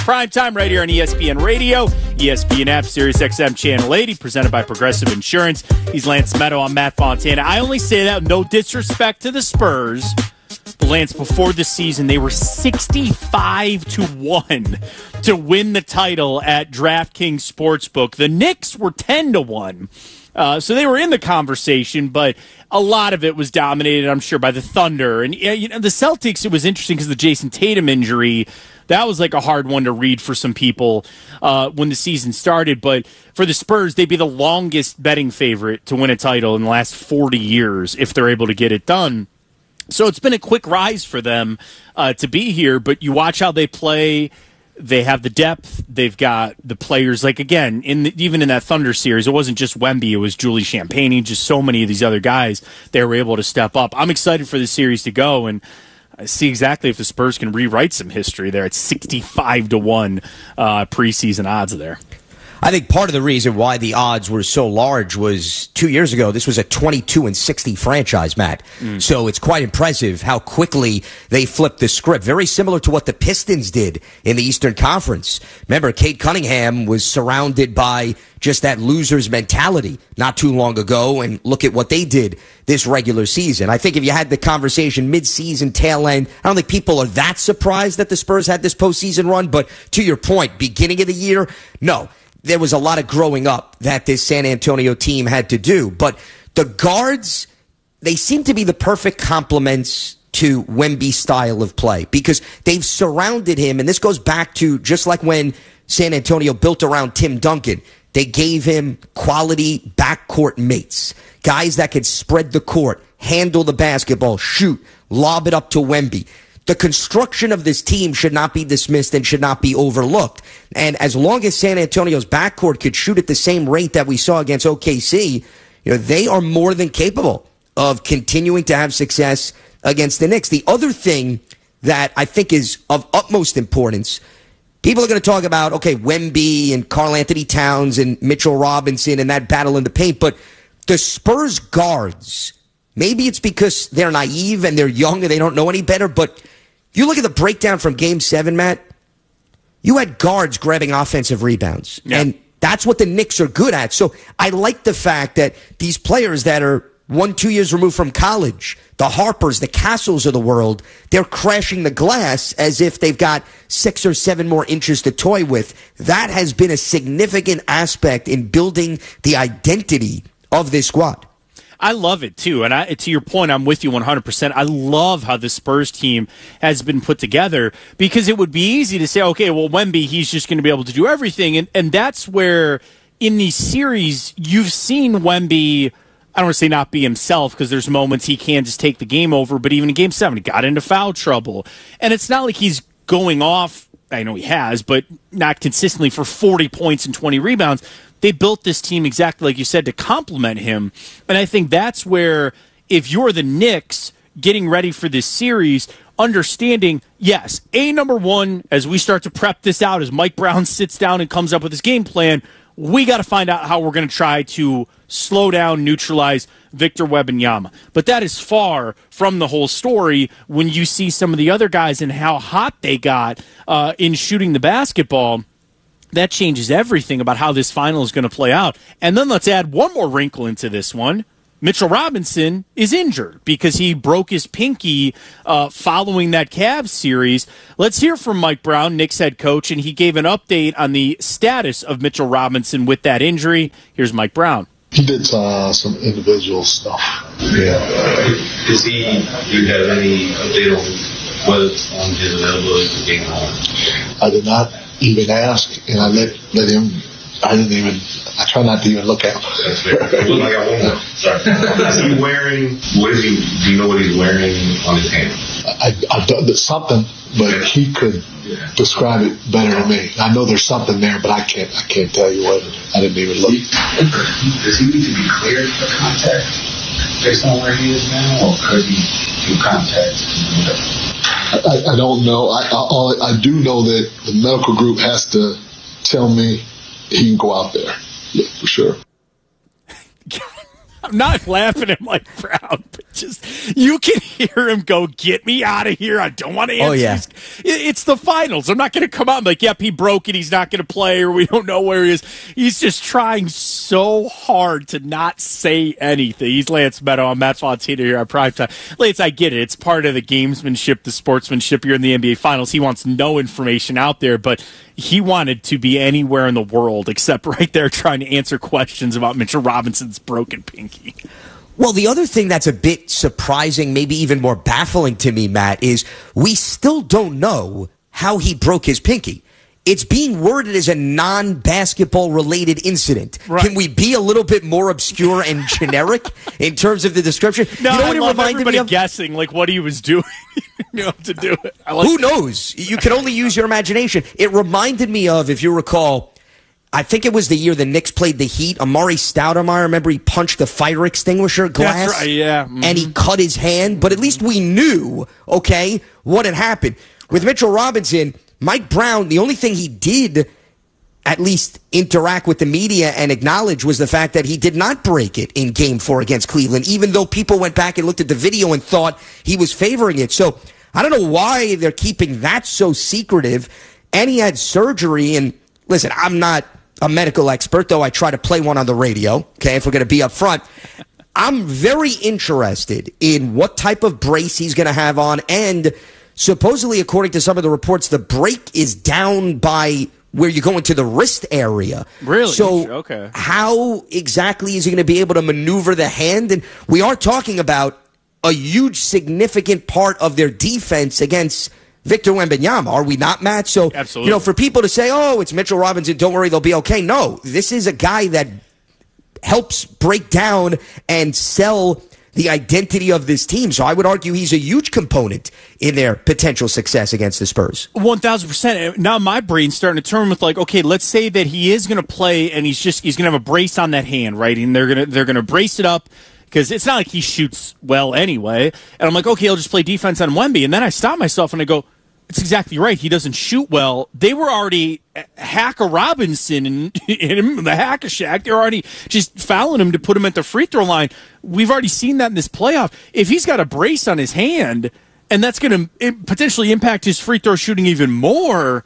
Prime time right here on ESPN Radio, ESPN app, Sirius XM Channel 80, presented by Progressive Insurance. He's Lance Meadow. I'm Matt Fontana. I only say that with no disrespect to the Spurs. But Lance, before the season, they were 65-1 to win the title at DraftKings Sportsbook. The Knicks were 10-1. So they were in the conversation, but a lot of it was dominated, I'm sure, by the Thunder. And the Celtics, it was interesting because the Jason Tatum injury, that was like a hard one to read for some people when the season started. But for the Spurs, they'd be the longest betting favorite to win a title in the last 40 years if they're able to get it done. So it's been a quick rise for them to be here, but you watch how they play. They have the depth. They've got the players. Like, again, even in that Thunder series, it wasn't just Wemby. It was Julie Champagne, just so many of these other guys. They were able to step up. I'm excited for the series to go, and I see exactly if the Spurs can rewrite some history there. It's 65-1 preseason odds there. I think part of the reason why the odds were so large was 2 years ago, this was a 22-60 franchise, Matt. So it's quite impressive how quickly they flipped the script. Very similar to what the Pistons did in the Eastern Conference. Remember, Cade Cunningham was surrounded by just that loser's mentality not too long ago, and look at what they did this regular season. I think if you had the conversation mid-season, tail end, I don't think people are that surprised that the Spurs had this postseason run, but to your point, beginning of the year, no. There was a lot of growing up that this San Antonio team had to do. But the guards, they seem to be the perfect complements to Wemby's style of play because they've surrounded him. And this goes back to just like when San Antonio built around Tim Duncan. They gave him quality backcourt mates, guys that could spread the court, handle the basketball, shoot, lob it up to Wemby. The construction of this team should not be dismissed and should not be overlooked. And as long as San Antonio's backcourt could shoot at the same rate that we saw against OKC, they are more than capable of continuing to have success against the Knicks. The other thing that I think is of utmost importance, people are going to talk about, okay, Wemby and Karl Anthony Towns and Mitchell Robinson and that battle in the paint, but the Spurs guards, maybe it's because they're naive and they're young and they don't know any better, but you look at the breakdown from Game 7, Matt, you had guards grabbing offensive rebounds. Yeah. And that's what the Knicks are good at. So I like the fact that these players that are 1-2 years removed from college, the Harpers, the Castles of the world, they're crashing the glass as if they've got 6 or 7 more inches to toy with. That has been a significant aspect in building the identity of this squad. I love it, too. And to your point, I'm with you 100%. I love how the Spurs team has been put together because it would be easy to say, okay, well, Wemby, he's just going to be able to do everything. And that's where in these series, you've seen Wemby, I don't want to say not be himself because there's moments he can just take the game over. But even in Game 7, he got into foul trouble. And it's not like he's going off, I know he has, but not consistently for 40 points and 20 rebounds. They built this team exactly like you said to complement him. And I think that's where if you're the Knicks getting ready for this series, understanding, yes, number one, as we start to prep this out, as Mike Brown sits down and comes up with his game plan, we got to find out how we're going to try to slow down, neutralize Victor Wembanyama. But that is far from the whole story when you see some of the other guys and how hot they got in shooting the basketball. That changes everything about how this final is going to play out. And then let's add one more wrinkle into this one. Mitchell Robinson is injured because he broke his pinky following that Cavs series. Let's hear from Mike Brown, Knicks head coach, and he gave an update on the status of Mitchell Robinson with that injury. Here's Mike Brown. He did some individual stuff. Yeah. Do you have any update on whether his availability for game on? I did not even ask, and I let him. I try not to even look at him. That's fair. It looked like I won't know. Sorry. Is he wearing, do you know what he's wearing on his hand? I've done something, but he could describe it better than me. I know there's something there, but I can't tell you what. I didn't even look. Does he need to be cleared for contact based on where he is now, or could he do contact? I don't know. I do know that the medical group has to tell me he can go out there. Yeah, for sure. I'm not laughing at Mike Brown, but You can hear him go, get me out of here. I don't want to answer. Oh, yeah. It's the finals. I'm not going to come out and be like, yep, he broke it. He's not going to play, or we don't know where he is. He's just trying so hard to not say anything. He's Lance Meadow. I'm Matt Fontina here on Primetime. Lance, I get it. It's part of the gamesmanship, the sportsmanship here in the NBA Finals. He wants no information out there, but he wanted to be anywhere in the world except right there trying to answer questions about Mitchell Robinson's broken pinky. Well, the other thing that's a bit surprising, maybe even more baffling to me, Matt, is we still don't know how he broke his pinky. It's being worded as a non-basketball related incident. Right. Can we be a little bit more obscure and generic in terms of the description? No, you know what I love everybody guessing like what he was doing to do it. Who knows? You can only use your imagination. It reminded me of, if you recall, I think it was the year the Knicks played the Heat. Amari Stoudemire, remember he punched the fire extinguisher glass? That's right, yeah. Mm-hmm. And he cut his hand. But at least we knew, okay, what had happened. With Mitchell Robinson, Mike Brown, the only thing he did at least interact with the media and acknowledge was the fact that he did not break it in Game 4 against Cleveland, even though people went back and looked at the video and thought he was favoring it. So I don't know why they're keeping that so secretive. And he had surgery. And listen, I'm not a medical expert, though I try to play one on the radio, okay, if we're going to be up front. I'm very interested in what type of brace he's going to have on, and supposedly, according to some of the reports, the break is down by where you go into the wrist area. Really? So okay. How exactly is he going to be able to maneuver the hand? And we are talking about a huge, significant part of their defense against Victor Wembanyama, are we not, Matt? So, absolutely. For people to say, oh, it's Mitchell Robinson, don't worry, they'll be okay. No, this is a guy that helps break down and sell the identity of this team. So I would argue he's a huge component in their potential success against the Spurs. 1,000%. Now my brain's starting to turn with like, okay, let's say that he is going to play and he's going to have a brace on that hand, right? And they're going to brace it up, because it's not like he shoots well anyway. And I'm like, okay, I'll just play defense on Wemby. And then I stop myself and I go, it's exactly right. He doesn't shoot well. They were already Hacker Robinson and the Hack-a-Shack. They're already just fouling him to put him at the free throw line. We've already seen that in this playoff. If he's got a brace on his hand, and that's going to potentially impact his free throw shooting even more,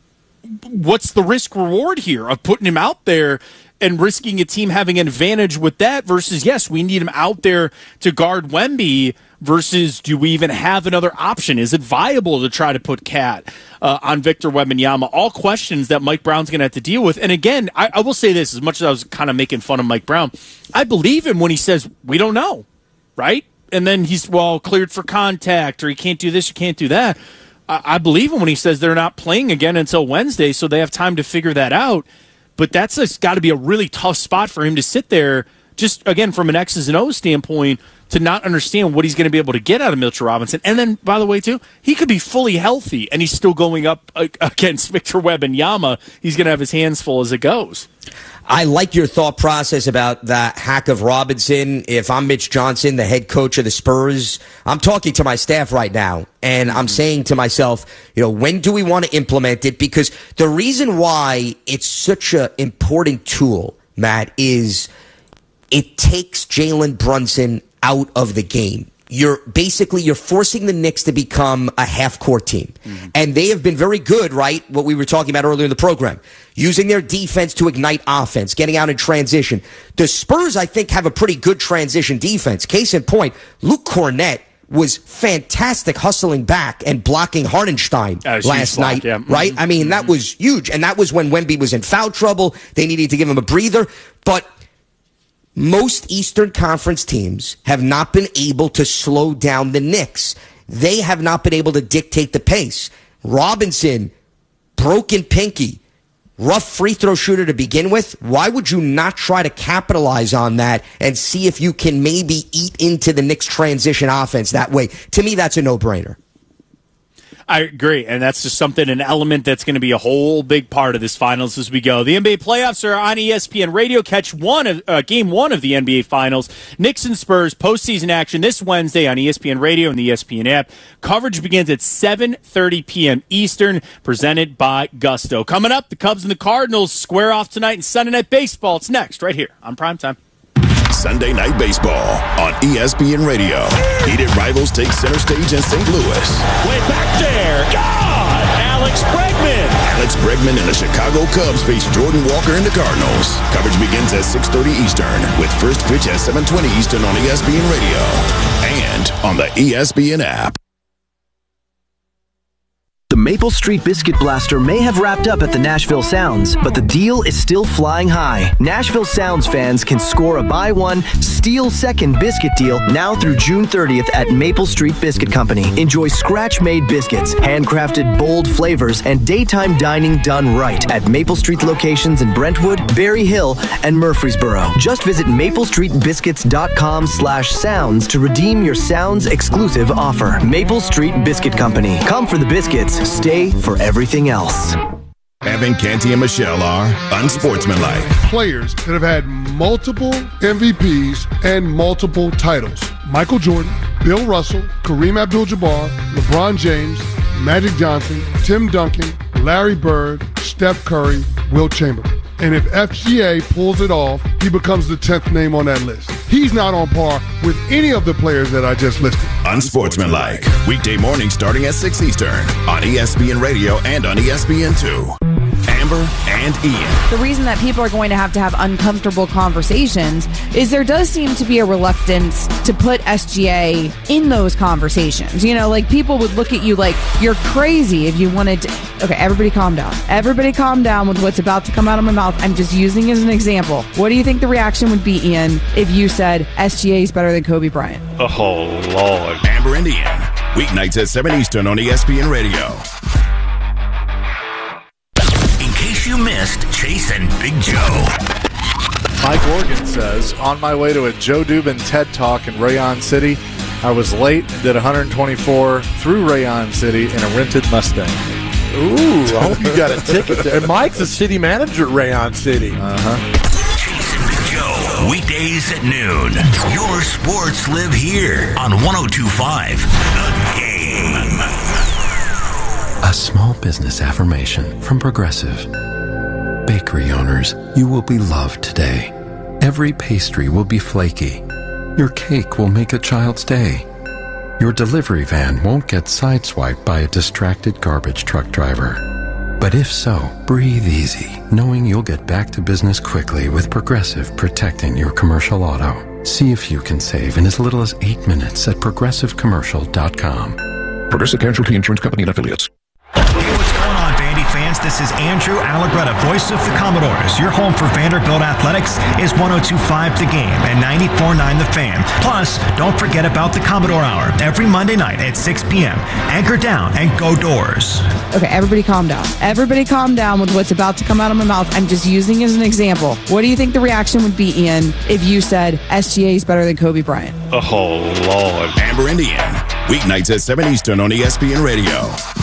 what's the risk reward here of putting him out there and risking a team having an advantage with that versus, yes, we need him out there to guard Wemby, versus do we even have another option? Is it viable to try to put Cat on Victor Wembanyama? All questions that Mike Brown's going to have to deal with. And again, I will say this, as much as I was kind of making fun of Mike Brown, I believe him when he says, we don't know, right? And then he's, cleared for contact, or he can't do this, you can't do that. I believe him when he says they're not playing again until Wednesday, so they have time to figure that out. But that's got to be a really tough spot for him to sit there, just, again, from an X's and O's standpoint, to not understand what he's going to be able to get out of Mitchell Robinson. And then, by the way, too, he could be fully healthy, and he's still going up against Victor Wembanyama. He's going to have his hands full as it goes. I like your thought process about that hack of Robinson. If I'm Mitch Johnson, the head coach of the Spurs, I'm talking to my staff right now, and I'm saying to myself, when do we want to implement it? Because the reason why it's such an important tool, Matt, is it takes Jalen Brunson out of the game. You're forcing the Knicks to become a half-court team. Mm-hmm. And they have been very good, right? What we were talking about earlier in the program. Using their defense to ignite offense, getting out in transition. The Spurs, I think, have a pretty good transition defense. Case in point, Luke Cornett was fantastic hustling back and blocking Hartenstein last night, yeah. Right? I mean, that was huge. And that was when Wemby was in foul trouble. They needed to give him a breather. But most Eastern Conference teams have not been able to slow down the Knicks. They have not been able to dictate the pace. Robinson, broken pinky, rough free throw shooter to begin with. Why would you not try to capitalize on that and see if you can maybe eat into the Knicks transition offense that way? To me, that's a no-brainer. I agree, and that's just an element that's going to be a whole big part of this finals as we go. The NBA playoffs are on ESPN Radio. Catch Game 1 of the NBA Finals. Knicks and Spurs postseason action this Wednesday on ESPN Radio and the ESPN app. Coverage begins at 7:30 p.m. Eastern, presented by Gusto. Coming up, the Cubs and the Cardinals square off tonight in Sunday Night Baseball. It's next, right here on Primetime. Sunday Night Baseball on ESPN Radio. Heated rivals take center stage in St. Louis. Way back there. God! Alex Bregman. Alex Bregman and the Chicago Cubs face Jordan Walker and the Cardinals. Coverage begins at 6:30 Eastern with first pitch at 7:20 Eastern on ESPN Radio and on the ESPN app. The Maple Street Biscuit Blaster may have wrapped up at the Nashville Sounds, but the deal is still flying high. Nashville Sounds fans can score a buy one, steal second biscuit deal now through June 30th at Maple Street Biscuit Company. Enjoy scratch-made biscuits, handcrafted bold flavors, and daytime dining done right at Maple Street locations in Brentwood, Berry Hill, and Murfreesboro. Just visit maplestreetbiscuits.com/sounds to redeem your Sounds exclusive offer. Maple Street Biscuit Company. Come for the biscuits. Stay for everything else. Evan, Canty, and Michelle are unsportsmanlike. Players that have had multiple MVPs and multiple titles. Michael Jordan, Bill Russell, Kareem Abdul-Jabbar, LeBron James, Magic Johnson, Tim Duncan, Larry Bird, Steph Curry, Wilt Chamberlain. And if FGA pulls it off, he becomes the 10th name on that list. He's not on par with any of the players that I just listed. Unsportsmanlike. Weekday morning starting at 6 Eastern on ESPN Radio and on ESPN2. Amber and Ian. The reason that people are going to have uncomfortable conversations is there does seem to be a reluctance to put SGA in those conversations. You know, like people would look at you like you're crazy if you wanted to. Okay, everybody calm down. Everybody calm down with what's about to come out of my mouth. I'm just using as an example. What do you think the reaction would be, Ian, if you said SGA is better than Kobe Bryant? Oh, Lord. Amber and Ian. Weeknights at 7 Eastern on ESPN Radio. You missed Chase and Big Joe. Mike Organ says, on my way to a Joe Dubin TED Talk in Rayon City, I was late and did 124 through Rayon City in a rented Mustang. Ooh, I hope you got a ticket there. And Mike's a city manager at Rayon City. Chase and Big Joe, weekdays at noon. Your sports live here on 102.5 The Game. A small business affirmation from Progressive. Bakery owners, you will be loved today. Every pastry will be flaky. Your cake will make a child's day. Your delivery van won't get sideswiped by a distracted garbage truck driver. But if so, breathe easy, knowing you'll get back to business quickly with Progressive protecting your commercial auto. See if you can save in as little as 8 minutes at progressivecommercial.com. Progressive Casualty Insurance Company and Affiliates. Hey, what's going on, Vandy fans? This is Andrew Allegretta, voice of the Commodores. Your home for Vanderbilt Athletics is 102.5 The Game and 94.9 The Fan. Plus, don't forget about the Commodore Hour every Monday night at 6 p.m. Anchor down and go Doors. Okay, everybody calm down. Everybody calm down with what's about to come out of my mouth. I'm just using as an example. What do you think the reaction would be, Ian, if you said SGA is better than Kobe Bryant? Oh, Lord. Amber and Ian. Weeknights at 7 Eastern on ESPN Radio.